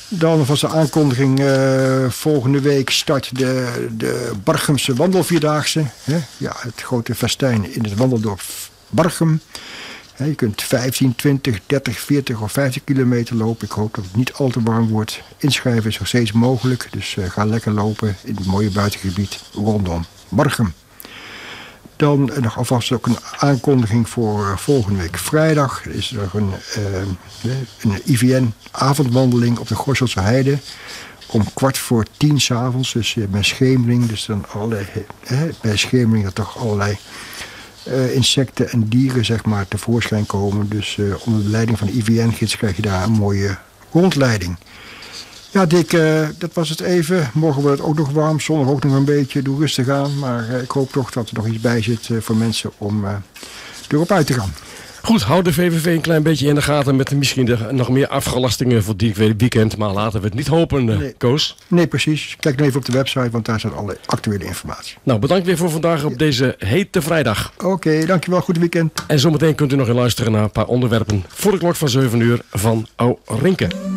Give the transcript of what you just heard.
Dan was de aankondiging, volgende week start de Barchemse wandelvierdaagse. Hè? Ja, het grote festijn in het wandeldorp Barchem. Je kunt 15, 20, 30, 40 of 50 kilometer lopen. Ik hoop dat het niet al te warm wordt. Inschrijven is nog steeds mogelijk. Dus ga lekker lopen in het mooie buitengebied rondom Barchem. Dan nog alvast ook een aankondiging voor volgende week vrijdag. Er is er een IVN-avondwandeling op de Gorsselse Heide. Om 9:15 s'avonds. Dus bij schemering. Dus dan bij schemering dat toch allerlei insecten en dieren zeg maar tevoorschijn komen. Dus onder de leiding van de IVN-gids krijg je daar een mooie rondleiding. Ja, Dick, dat was het even. Morgen wordt het ook nog warm, zondag ook nog een beetje. Doe rustig aan, maar ik hoop toch dat er nog iets bij zit voor mensen om erop uit te gaan. Goed, houd de VVV een klein beetje in de gaten met misschien nog meer afgelastingen voor dit weekend. Maar laten we het niet hopen, Koos. Nee, precies. Kijk nog even op de website, want daar staat alle actuele informatie. Nou, bedankt weer voor vandaag op deze hete vrijdag. Oké, dankjewel. Goed weekend. En zometeen kunt u nog luisteren naar een paar onderwerpen voor de klok van 7 uur van Ourinke.